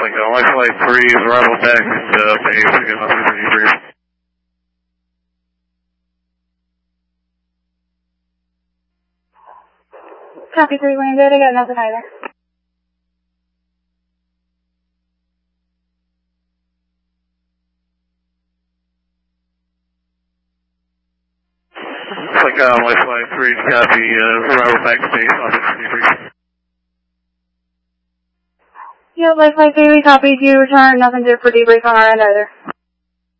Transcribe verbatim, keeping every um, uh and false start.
like uh, Life Flight three is arrival back and uh, base, again, nothing for debrief. Copy three landed, I got nothing either. Looks like uh, Life Flight three has got the uh, arrival back to base, nothing for debrief. Yeah, Life Flight three, we copied you, return, nothing to for debrief on our end either.